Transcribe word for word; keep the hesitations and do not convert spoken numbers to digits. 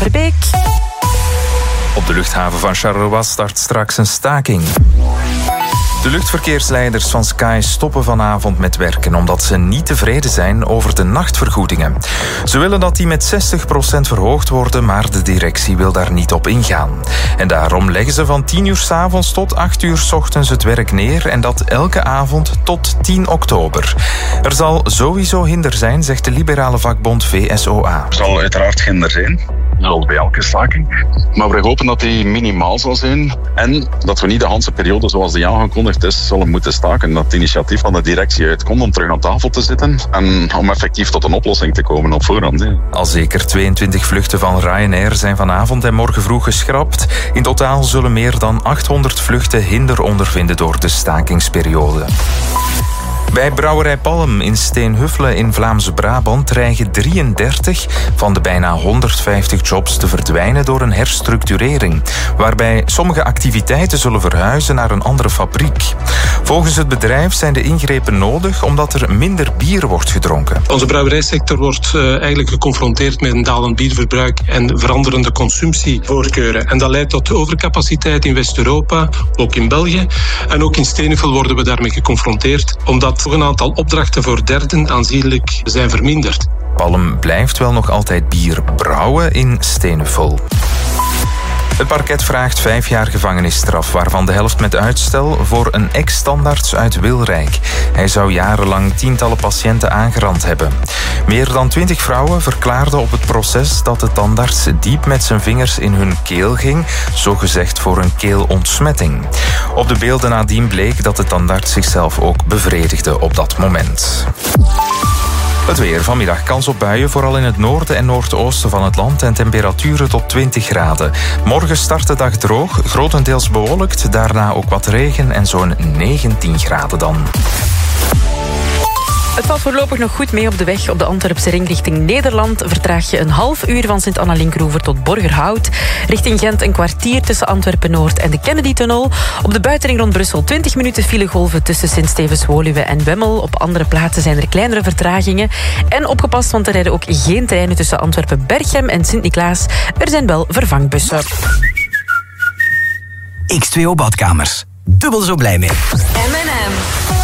Verbeek. Op de luchthaven van Charleroi start straks een staking. De luchtverkeersleiders van Sky stoppen vanavond met werken omdat ze niet tevreden zijn over de nachtvergoedingen. Ze willen dat die met zestig procent verhoogd worden, maar de directie wil daar niet op ingaan. En daarom leggen ze van tien uur 's avonds tot acht uur 's ochtends het werk neer en dat elke avond tot tien oktober. Er zal sowieso hinder zijn, zegt de liberale vakbond V S O A. Er zal uiteraard hinder zijn, zoals bij elke staking. Maar we hopen dat die minimaal zal zijn en dat we niet de hele periode zoals die aangekondigd is zullen moeten staken. Dat het initiatief van de directie uitkomt om terug aan tafel te zitten en om effectief tot een oplossing te komen op voorhand. Hè. Al zeker tweeëntwintig vluchten van Ryanair zijn vanavond en morgen vroeg geschrapt. In totaal zullen meer dan achthonderd vluchten hinder ondervinden door de stakingsperiode. Bij Brouwerij Palm in Steenhuffelen in Vlaams-Brabant dreigen drieëndertig van de bijna honderdvijftig jobs te verdwijnen door een herstructurering, waarbij sommige activiteiten zullen verhuizen naar een andere fabriek. Volgens het bedrijf zijn de ingrepen nodig omdat er minder bier wordt gedronken. Onze brouwerijsector wordt uh, eigenlijk geconfronteerd met een dalend bierverbruik en veranderende consumptievoorkeuren. En dat leidt tot overcapaciteit in West-Europa, ook in België. En ook in Steenhuffel worden we daarmee geconfronteerd, omdat een aantal opdrachten voor derden aanzienlijk zijn verminderd. Palm blijft wel nog altijd bier brouwen in Steenhuffel. Het parket vraagt vijf jaar gevangenisstraf, waarvan de helft met uitstel voor een ex-standaards uit Wilrijk. Hij zou jarenlang tientallen patiënten aangerand hebben. Meer dan twintig vrouwen verklaarden op het proces dat de tandarts diep met zijn vingers in hun keel ging, zogezegd voor een keelontsmetting. Op de beelden nadien bleek dat de tandarts zichzelf ook bevredigde op dat moment. Het weer. Vanmiddag kans op buien, vooral in het noorden en noordoosten van het land en temperaturen tot twintig graden. Morgen start de dag droog, grotendeels bewolkt, daarna ook wat regen en zo'n negentien graden dan. Het valt voorlopig nog goed mee op de weg. Op de Antwerpse ring richting Nederland vertraag je een half uur van Sint-Anna-Linkroever tot Borgerhout. Richting Gent een kwartier tussen Antwerpen-Noord en de Kennedy-tunnel. Op de buitenring rond Brussel twintig minuten filegolven tussen Sint-Stevens-Woluwe en Wemmel. Op andere plaatsen zijn er kleinere vertragingen. En opgepast, want er rijden ook geen treinen tussen Antwerpen-Berchem en Sint-Niklaas. Er zijn wel vervangbussen. X twee O badkamers. Dubbel zo blij mee. M en M.